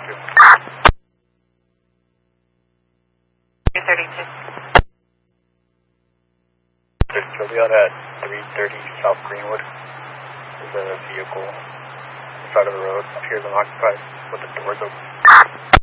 232. 232. There's Juliet at 330 South Greenwood. There's a vehicle on the side of the road, appears unoccupied with the doors open.